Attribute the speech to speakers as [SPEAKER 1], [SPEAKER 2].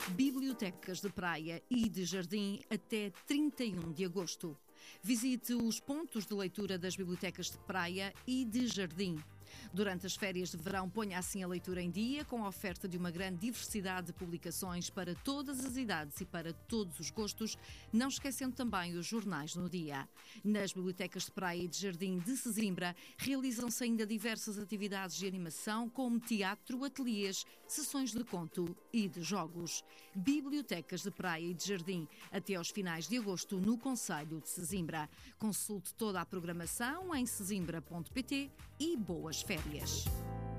[SPEAKER 1] Bibliotecas de praia e de jardim até 31 de agosto. Visite os pontos de leitura das bibliotecas de praia e de jardim. Durante as férias de verão, ponha assim a leitura em dia, com a oferta de uma grande diversidade de publicações para todas as idades e para todos os gostos, não esquecendo também os jornais no dia. Nas bibliotecas de praia e de jardim de Sesimbra, realizam-se ainda diversas atividades de animação, como teatro, ateliês, sessões de conto e de jogos. Bibliotecas de praia e de jardim, até aos finais de agosto, no concelho de Sesimbra. Consulte toda a programação em sesimbra.pt e boas férias.